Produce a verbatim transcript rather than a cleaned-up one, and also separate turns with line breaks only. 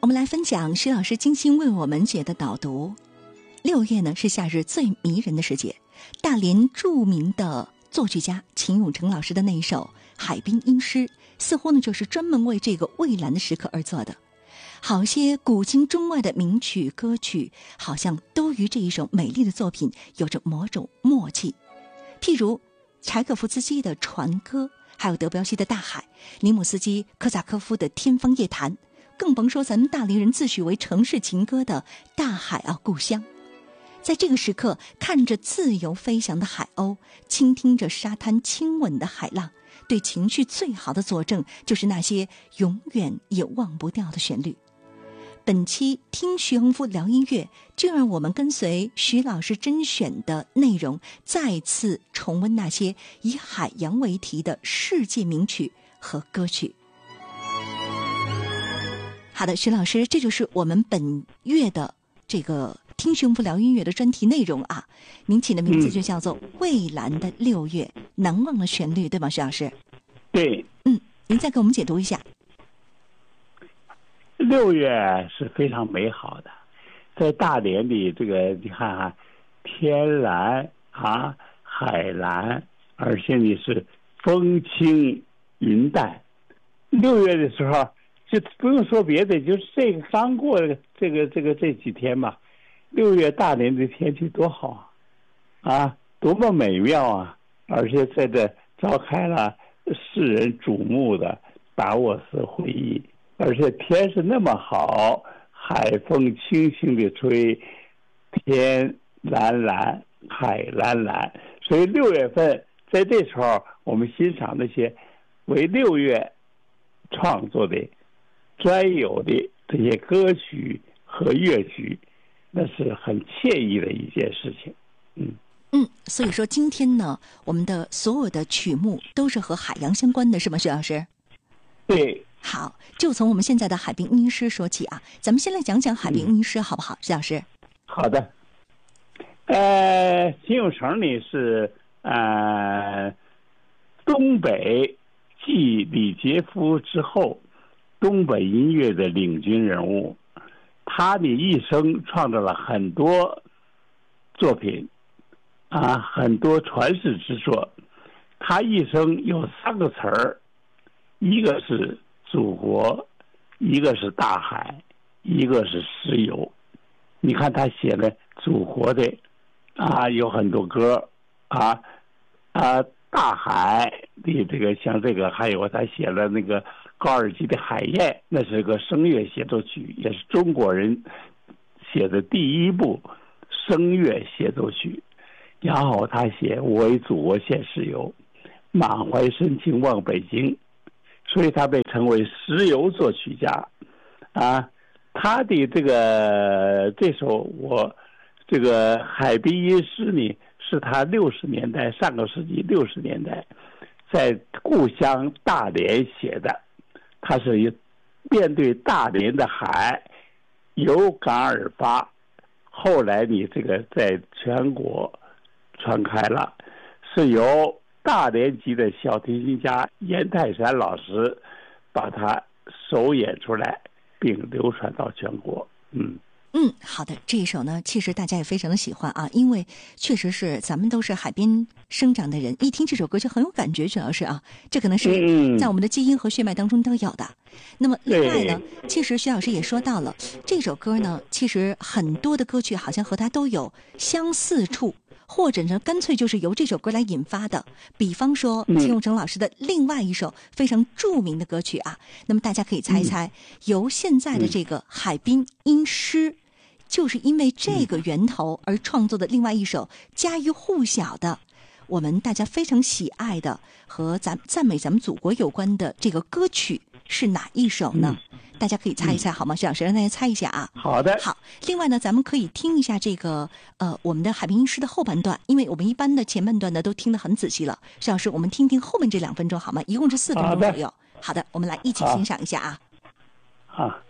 们来分享徐老师精心为我们解的导读。六月呢是夏日最迷人的时节，大连著名的作曲家秦永成老师的那一首《海滨音诗》，似乎呢就是专门为这个蔚蓝的时刻而做的。好些古今中外的名曲歌曲，好像都与这一首美丽的作品有着某种默契。譬如柴可夫斯基的《船歌》，还有德彪西的《大海》，尼姆斯基、科萨科夫的《天方夜谭》，更甭说咱们大连人自诩为城市情歌的《大海啊故乡》。在这个时刻，看着自由飞翔的海鸥，倾听着沙滩亲吻的海浪，对情绪最好的佐证就是那些永远也忘不掉的旋律。本期听徐恒夫聊音乐，就让我们跟随徐老师甄选的内容，再次重温那些以海洋为题的世界名曲和歌曲。好的，徐老师，这就是我们本月的这个听徐恒夫聊音乐的专题内容啊。您起的名字就叫做《蔚蓝的六月，难忘的旋律》，对吗，徐老师？
对。
嗯，您再给我们解读一下。
六月是非常美好的，在大连的这个你看啊，天蓝啊，海蓝，而且你是风轻云淡。六月的时候就不用说别的，就是这个刚过这个这个这个这几天吧，六月大连的天气多好啊，啊，多么美妙啊！而且在这召开了世人瞩目的达沃斯会议。而且天是那么好，海风轻轻地吹，天蓝蓝，海蓝蓝。所以六月份在这时候，我们欣赏那些为六月创作的专有的这些歌曲和乐曲，那是很惬意的一件事情。嗯
嗯，所以说今天呢，我们的所有的曲目都是和海洋相关的，是吗，徐老师？
对。
好，就从我们现在的海滨音诗说起啊，咱们先来讲讲海滨音诗好不好，徐老师？
好的。呃，秦永成呢是呃东北继李杰夫之后，东北音乐的领军人物。他的一生创造了很多作品啊，很多传世之作。他一生有三个词儿，一个是祖国，一个是大海，一个是石油。你看他写的祖国的啊，有很多歌啊啊，大海的这个像这个，还有他写了那个高尔基的《海燕》，那是个声乐协奏曲，也是中国人写的第一部声乐协奏曲。然后他写我为祖国献石油，满怀深情望北京，所以他被称为石油作曲家啊。他的这个这首我这个海滨音诗呢，是他六十年代上个世纪六十年代在故乡大连写的。他是面对大连的海有感而发，后来你这个在全国传开了，是由大连籍的小提琴家严泰山老师把它首演出来，并流传到全国。嗯
嗯，好的，这一首呢，其实大家也非常的喜欢啊，因为确实是咱们都是海边生长的人，一听这首歌就很有感觉，主要是啊，这可能是在我们的基因和血脉当中都有的。嗯、那么另外呢，其实徐老师也说到了，这首歌呢，其实很多的歌曲好像和它都有相似处。或者呢，干脆就是由这首歌来引发的。比方说，秦永成老师的另外一首非常著名的歌曲啊，那么大家可以猜一猜，由现在的这个海滨音诗，就是因为这个源头而创作的另外一首家喻户晓的，我们大家非常喜爱的和咱赞美咱们祖国有关的这个歌曲是哪一首呢？嗯、大家可以猜一猜好吗？徐老师让大家猜一下啊。
好的。
好，另外呢，咱们可以听一下这个呃我们的海滨音诗的后半段，因为我们一般的前半段呢都听得很仔细了。徐老师，我们听听后面这两分钟好吗？一共是四分钟左右。好的，好的，我们来一起欣赏一下啊。
好。